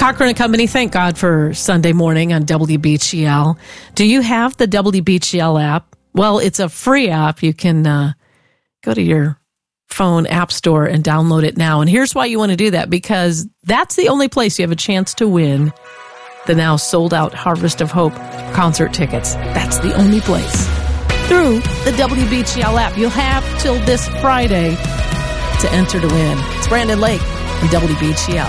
Cochran and Company, thank God for Sunday morning on WBGL. Do you have the WBGL app? Well, it's a free app. You can go to your phone app store and download it now. And here's why you want to do that, because that's the only place you have a chance to win the now sold-out Harvest of Hope concert tickets. That's the only place. Through the WBGL app. You'll have till this Friday to enter to win. It's Brandon Lake from WBGL.